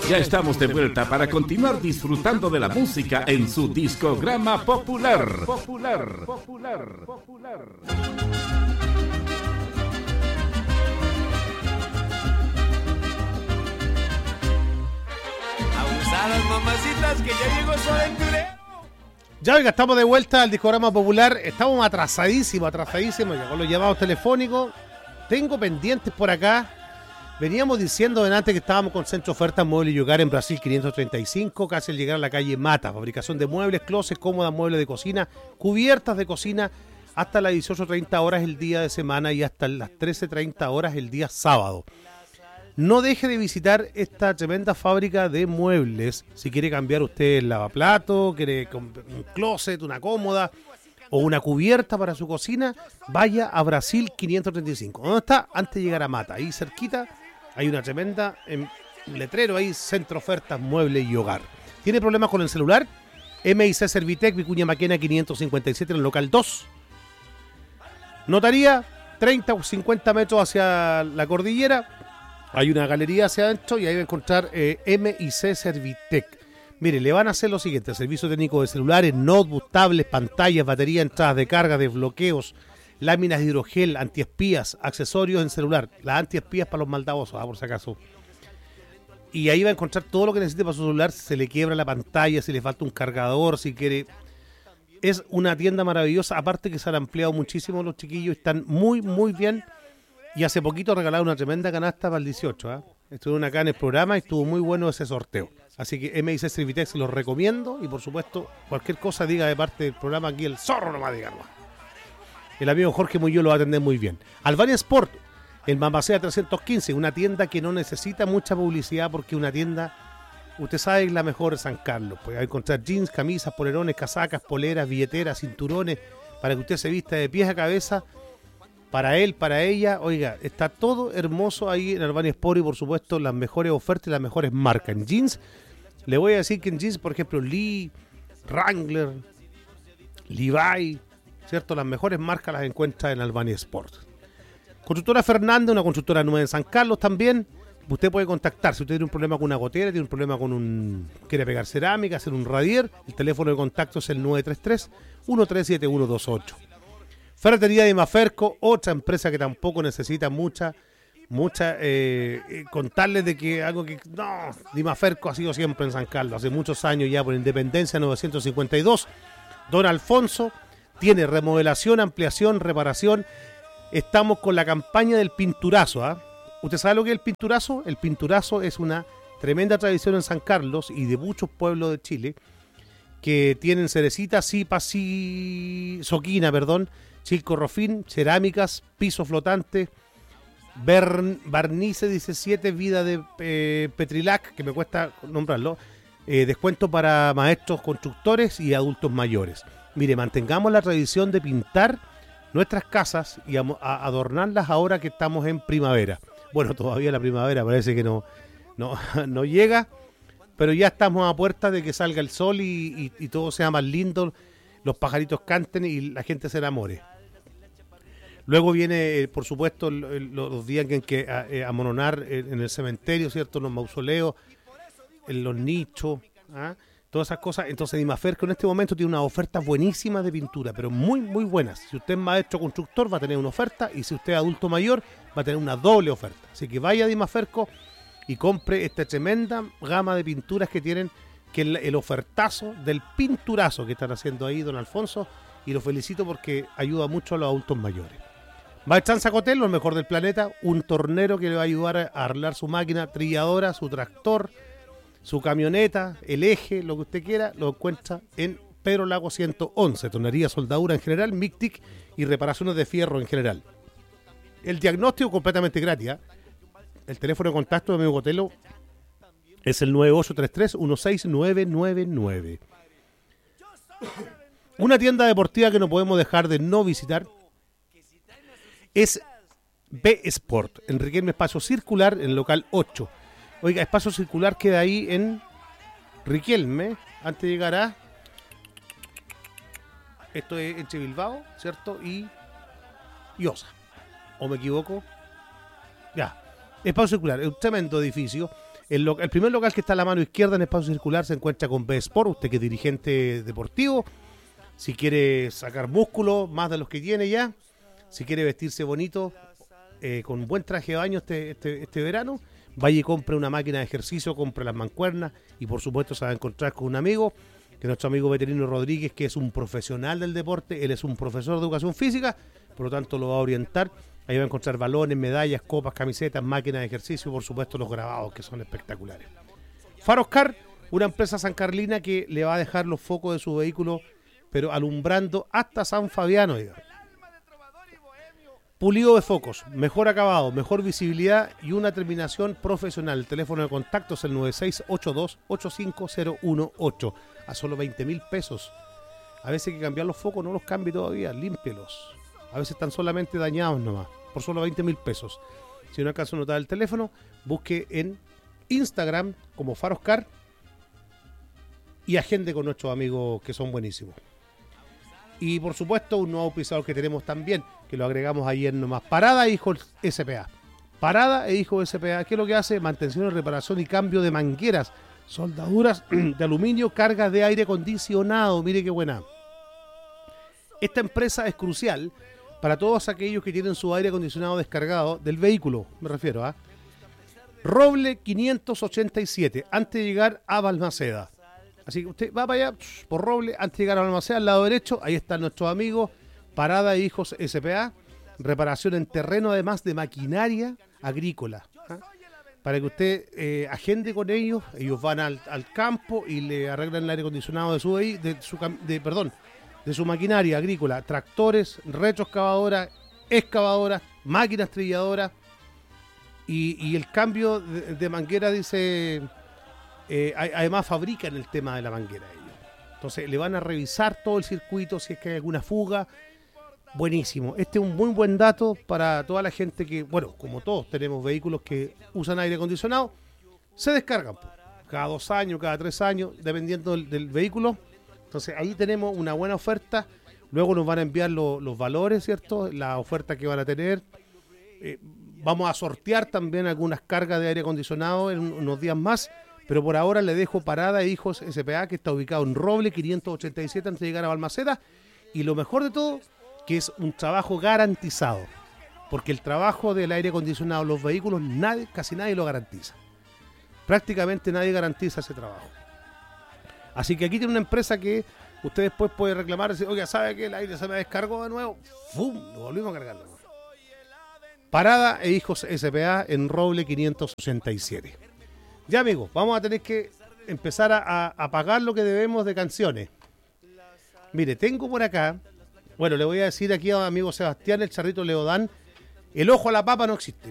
Ya estamos de vuelta para continuar disfrutando de la música en su discograma popular. Abusadas mamacitas, que ya llegó su aventurero. Ya, oiga, estamos de vuelta al discograma popular. Estamos atrasadísimos. Ya con los llamados telefónicos. Tengo pendientes por acá. Veníamos diciendo delante que estábamos con Centro Ofertas Muebles y Hogar en Brasil 535, casi al llegar a la calle Mata. Fabricación de muebles, closets, cómodas, muebles de cocina, cubiertas de cocina, hasta las 18:30 horas el día de semana y hasta las 13:30 horas el día sábado. No deje de visitar esta tremenda fábrica de muebles. Si quiere cambiar usted el lavaplato, quiere un closet, una cómoda o una cubierta para su cocina, vaya a Brasil 535. ¿Dónde está? Antes de llegar a Mata, ahí cerquita. Hay una tremenda letrero ahí, Centro Ofertas, Muebles y Hogar. ¿Tiene problemas con el celular? MIC Servitec, Vicuña Maquena 557 en el local 2. Notaría, 30 o 50 metros hacia la cordillera. Hay una galería hacia adentro y ahí va a encontrar MIC Servitec. Mire, le van a hacer lo siguiente: servicio técnico de celulares, notebooks, tablets, pantallas, batería, entradas de carga, desbloqueos, láminas de hidrogel, antiespías, accesorios en celular, las antiespías para los maldadosos, por si acaso. Y ahí va a encontrar todo lo que necesite para su celular. Si se le quiebra la pantalla, si le falta un cargador, si quiere. Es una tienda maravillosa, aparte que se han ampliado muchísimo los chiquillos, están muy, muy bien. Y hace poquito regalaron una tremenda canasta para el 18, Estuvieron acá en el programa y estuvo muy bueno ese sorteo. Así que MIC Servitec se los recomiendo y por supuesto, cualquier cosa diga de parte del programa, aquí el zorro nomás diga. El amigo Jorge Muñoz lo va a atender muy bien. Albania Sport, el Mambacea 315, una tienda que no necesita mucha publicidad porque una tienda, usted sabe, es la mejor de San Carlos. Puede encontrar jeans, camisas, polerones, casacas, poleras, billeteras, cinturones, para que usted se vista de pies a cabeza, para él, para ella. Oiga, está todo hermoso ahí en Albania Sport y por supuesto las mejores ofertas y las mejores marcas. En jeans, le voy a decir que en jeans, por ejemplo, Lee, Wrangler, Levi, ¿cierto? Las mejores marcas las encuentra en Albania Sport. Constructora Fernández, una constructora nueva en San Carlos también. Usted puede contactar si usted tiene un problema con una gotera, tiene un problema con quiere pegar cerámica, hacer un radier. El teléfono de contacto es el 933-137128. Ferretería de Maferco, otra empresa que tampoco necesita mucha contarles de que algo que no, Dimaferco ha sido siempre en San Carlos, hace muchos años ya, por Independencia 952. Don Alfonso tiene remodelación, ampliación, reparación. Estamos con la campaña del pinturazo. ¿Usted sabe lo que es el pinturazo? El pinturazo es una tremenda tradición en San Carlos y de muchos pueblos de Chile que tienen cerecita, cipa, soquina, Chilco Rofín, cerámicas, piso flotante, barnices 17, vida de Petrilac, que me cuesta nombrarlo, descuento para maestros constructores y adultos mayores. Mire, mantengamos la tradición de pintar nuestras casas y adornarlas ahora que estamos en primavera. Bueno, todavía la primavera parece que no llega, pero ya estamos a puerta de que salga el sol y todo sea más lindo, los pajaritos canten y la gente se enamore. Luego viene, por supuesto, los días en que amononar en el cementerio, ¿cierto? Los mausoleos, en los nichos, todas esas cosas. Entonces Dimaferco en este momento tiene unas ofertas buenísimas de pintura, pero muy, muy buenas. Si usted es maestro constructor va a tener una oferta y si usted es adulto mayor va a tener una doble oferta. Así que vaya a Dimaferco y compre esta tremenda gama de pinturas que tienen, que es el ofertazo del pinturazo que están haciendo ahí, don Alfonso, y lo felicito porque ayuda mucho a los adultos mayores. Maestranza Cotel, lo mejor del planeta, un tornero que le va a ayudar a arreglar su máquina trilladora, su tractor, su camioneta, el eje, lo que usted quiera, lo encuentra en Pedro Lago 111, tornería, soldadura en general, MICTIC y reparaciones de fierro en general. El diagnóstico completamente gratis, El teléfono de contacto de amigo Cotelo es el 9833-16999. Una tienda deportiva que no podemos dejar de no visitar es B-Sport, en Riquelme Espacio Circular, en el local 8. Oiga, Espacio Circular queda ahí en Riquelme, antes de llegar a... Esto es entre Bilbao, ¿cierto? Y Osa. ¿O me equivoco? Ya. Espacio Circular, es un tremendo edificio. El primer local que está a la mano izquierda en espacio circular se encuentra con B-Sport, usted que es dirigente deportivo, si quiere sacar músculo, más de los que tiene ya, si quiere vestirse bonito, con buen traje de baño este verano, vaya y compre una máquina de ejercicio, compre las mancuernas y por supuesto se va a encontrar con un amigo, que es nuestro amigo Veterino Rodríguez, que es un profesional del deporte, él es un profesor de educación física, por lo tanto lo va a orientar. Ahí va a encontrar balones, medallas, copas, camisetas, máquinas de ejercicio y por supuesto los grabados que son espectaculares. Faroscar, una empresa sancarlina que le va a dejar los focos de su vehículo, pero alumbrando hasta San Fabián, oiga. Pulido de focos, mejor acabado, mejor visibilidad y una terminación profesional. El teléfono de contacto es el 9682-85018, a solo 20.000 pesos. A veces hay que cambiar los focos, no los cambie todavía, límpielos. A veces están solamente dañados nomás, por solo 20.000 pesos. Si no alcanza a notar el teléfono, busque en Instagram como Faroscar y agende con nuestros amigos que son buenísimos. Y por supuesto, un nuevo pisador que tenemos también, que lo agregamos ayer nomás. Parada e Hijos SPA. Parada e Hijos SPA, ¿qué es lo que hace? Mantención, reparación y cambio de mangueras, soldaduras de aluminio, cargas de aire acondicionado. Mire qué buena. Esta empresa es crucial para todos aquellos que tienen su aire acondicionado descargado del vehículo, me refiero a Roble 587, antes de llegar a Balmaceda. Así que usted va para allá, por Roble, antes de llegar a Balmaceda, al lado derecho, ahí están nuestros amigos, Parada e Hijos SPA, reparación en terreno, además de maquinaria agrícola. Para que usted agende con ellos van al campo y le arreglan el aire acondicionado de su maquinaria agrícola, tractores, retroexcavadoras, excavadoras, máquinas trilladoras y el cambio de manguera, dice, además fabrican el tema de la manguera ellos. Entonces le van a revisar todo el circuito si es que hay alguna fuga. Buenísimo. Este es un muy buen dato para toda la gente que, bueno, como todos tenemos vehículos que usan aire acondicionado, se descargan cada 2 años, cada 3 años, dependiendo del vehículo. Entonces ahí tenemos una buena oferta. Luego nos van a enviar los valores, ¿cierto? La oferta que van a tener. Vamos a sortear también algunas cargas de aire acondicionado en unos días más. Pero por ahora le dejo Parada e Hijos SPA, que está ubicado en Roble 587 antes de llegar a Balmaceda. Y lo mejor de todo, que es un trabajo garantizado. Porque el trabajo del aire acondicionado en los vehículos casi nadie lo garantiza. Prácticamente nadie garantiza ese trabajo. Así que aquí tiene una empresa que usted después puede reclamar y decir, oiga, ¿sabe que el aire se me descargó de nuevo? ¡Fum! Lo volvimos a cargar. Parada e Hijos SPA en Roble 587. Ya, amigos, vamos a tener que empezar a pagar lo que debemos de canciones. Mire, tengo por acá, bueno, le voy a decir aquí a mi amigo Sebastián, el charrito Leodán, el ojo a la papa no existe.